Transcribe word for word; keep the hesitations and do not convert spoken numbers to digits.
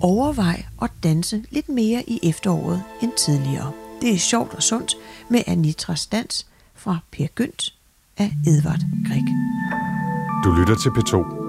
Overvej at danse lidt mere i efteråret end tidligere. Det er sjovt og sundt med Anitras dans fra Per Gynt af Edvard Grieg. Du lytter til P to.